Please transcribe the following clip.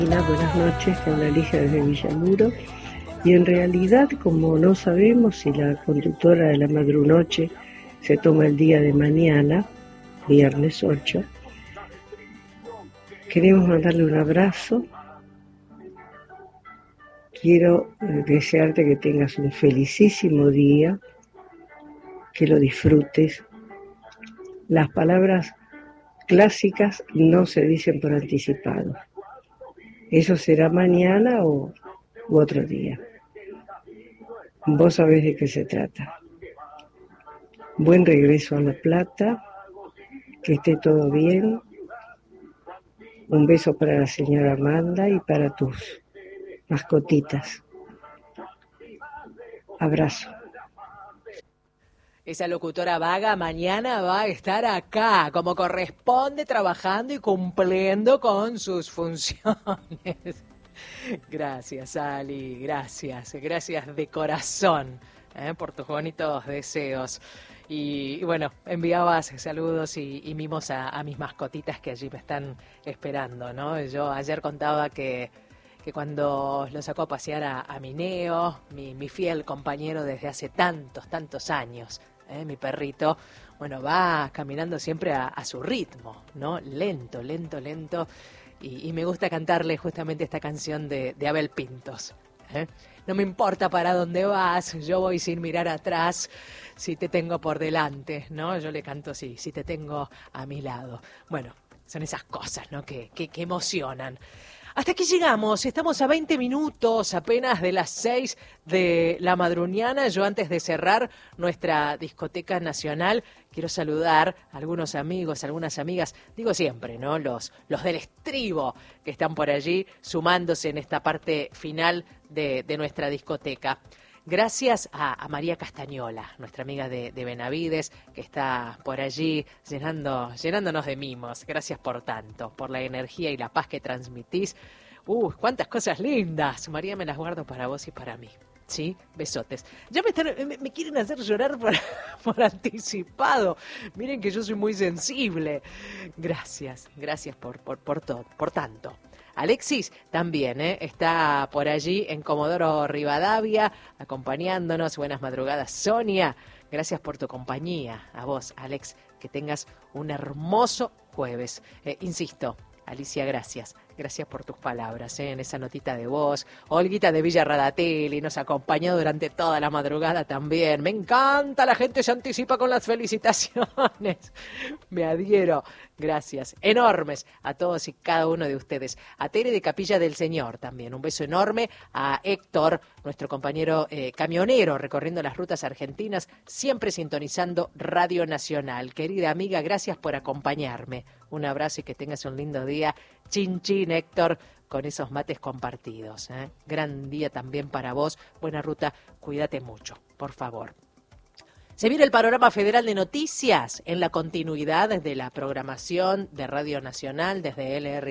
Buenas noches, te habla Alicia desde Villamuro. Y en realidad, como no sabemos si la conductora de la Madrunoche se toma el día de mañana, viernes 8, queremos mandarle un abrazo. Quiero desearte que tengas un felicísimo día, que lo disfrutes. Las palabras clásicas no se dicen por anticipado. Eso será mañana u otro día. Vos sabés de qué se trata. Buen regreso a La Plata, que esté todo bien. Un beso para la señora Amanda y para tus mascotitas. Abrazo. Esa locutora vaga mañana va a estar acá, como corresponde, trabajando y cumpliendo con sus funciones. Gracias, Ali, gracias de corazón por tus bonitos deseos. Y bueno, enviabas saludos y mimos a mis mascotitas que allí me están esperando, ¿no? Yo ayer contaba que cuando lo sacó a pasear a Mineo, mi fiel compañero desde hace tantos años, mi perrito, bueno, va caminando siempre a su ritmo, ¿no? Lento. Y me gusta cantarle justamente esta canción de Abel Pintos. No me importa para dónde vas, yo voy sin mirar atrás, si te tengo por delante, ¿no? Yo le canto si te tengo a mi lado. Bueno, son esas cosas, ¿no? Que emocionan. Hasta aquí llegamos, estamos a 20 minutos apenas de las 6 de la madrugada. Yo antes de cerrar nuestra discoteca nacional, quiero saludar a algunos amigos, algunas amigas, digo siempre, ¿no? Los del estribo que están por allí sumándose en esta parte final de nuestra discoteca. Gracias a María Castañola, nuestra amiga de Benavides, que está por allí llenándonos de mimos. Gracias por tanto, por la energía y la paz que transmitís. ¡Cuántas cosas lindas! María, me las guardo para vos y para mí. ¿Sí? Besotes. Ya me quieren hacer llorar por anticipado. Miren que yo soy muy sensible. Gracias por todo, por tanto. Alexis también está por allí en Comodoro Rivadavia, acompañándonos. Buenas madrugadas, Sonia. Gracias por tu compañía. A vos, Alex, que tengas un hermoso jueves. Insisto, Alicia, gracias. Gracias por tus palabras en esa notita de voz. Olguita de Villa Radatelli nos acompañó durante toda la madrugada también. Me encanta, la gente se anticipa con las felicitaciones. Me adhiero. Gracias enormes a todos y cada uno de ustedes. A Tere de Capilla del Señor también. Un beso enorme a Héctor, nuestro compañero camionero recorriendo las rutas argentinas, siempre sintonizando Radio Nacional. Querida amiga, gracias por acompañarme. Un abrazo y que tengas un lindo día. Chin, chin, Héctor, con esos mates compartidos. Gran día también para vos. Buena ruta, cuídate mucho, por favor. Se viene el panorama federal de noticias en la continuidad de la programación de Radio Nacional desde LR.